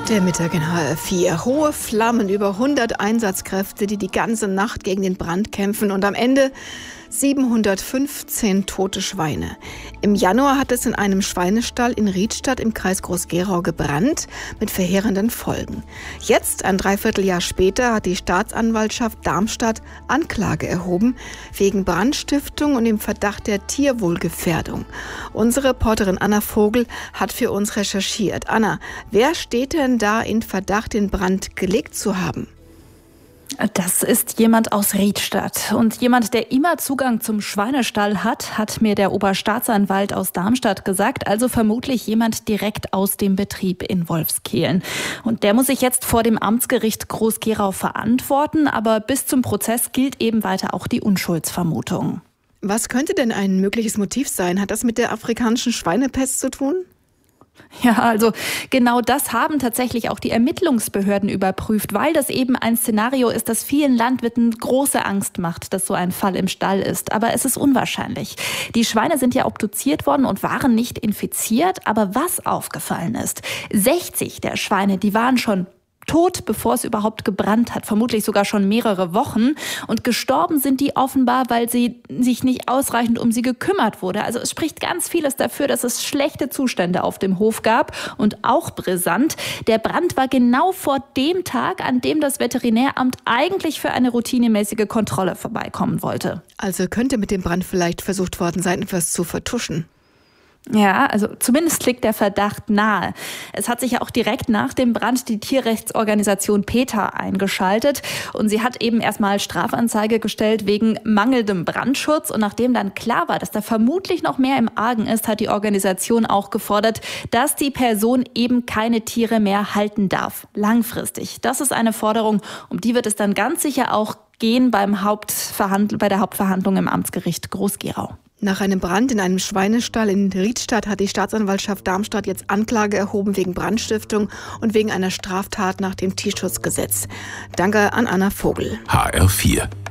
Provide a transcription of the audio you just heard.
Der Mittag in HR4. Hohe Flammen, über 100 Einsatzkräfte, die die ganze Nacht gegen den Brand kämpfen und am Ende 715 tote Schweine. Im Januar hat es in einem Schweinestall in Riedstadt im Kreis Groß-Gerau gebrannt, mit verheerenden Folgen. Jetzt, ein Dreivierteljahr später, hat die Staatsanwaltschaft Darmstadt Anklage erhoben wegen Brandstiftung und dem Verdacht der Tierwohlgefährdung. Unsere Reporterin Anna Vogel hat für uns recherchiert. Anna, wer steht denn da in Verdacht, den Brand gelegt zu haben? Das ist jemand aus Riedstadt. Und jemand, der immer Zugang zum Schweinestall hat mir der Oberstaatsanwalt aus Darmstadt gesagt. Also vermutlich jemand direkt aus dem Betrieb in Wolfskehlen. Und der muss sich jetzt vor dem Amtsgericht Groß-Gerau verantworten. Aber bis zum Prozess gilt eben weiter auch die Unschuldsvermutung. Was könnte denn ein mögliches Motiv sein? Hat das mit der afrikanischen Schweinepest zu tun? Ja, also genau das haben tatsächlich auch die Ermittlungsbehörden überprüft, weil das eben ein Szenario ist, das vielen Landwirten große Angst macht, dass so ein Fall im Stall ist. Aber es ist unwahrscheinlich. Die Schweine sind ja obduziert worden und waren nicht infiziert. Aber was aufgefallen ist, 60 der Schweine, die waren schon tot, bevor es überhaupt gebrannt hat, vermutlich sogar schon mehrere Wochen. Und gestorben sind die offenbar, weil sie sich nicht ausreichend um sie gekümmert wurde. Also es spricht ganz vieles dafür, dass es schlechte Zustände auf dem Hof gab. Und auch brisant, der Brand war genau vor dem Tag, an dem das Veterinäramt eigentlich für eine routinemäßige Kontrolle vorbeikommen wollte. Also könnte mit dem Brand vielleicht versucht worden sein, etwas zu vertuschen. Ja, also zumindest liegt der Verdacht nahe. Es hat sich ja auch direkt nach dem Brand die Tierrechtsorganisation PETA eingeschaltet und sie hat eben erstmal Strafanzeige gestellt wegen mangelndem Brandschutz. Und nachdem dann klar war, dass da vermutlich noch mehr im Argen ist, hat die Organisation auch gefordert, dass die Person eben keine Tiere mehr halten darf, langfristig. Das ist eine Forderung, um die wird es dann ganz sicher auch gehen bei der Hauptverhandlung im Amtsgericht Groß-Gerau. Nach einem Brand in einem Schweinestall in Riedstadt hat die Staatsanwaltschaft Darmstadt jetzt Anklage erhoben wegen Brandstiftung und wegen einer Straftat nach dem Tierschutzgesetz. Danke an Anna Vogel. HR4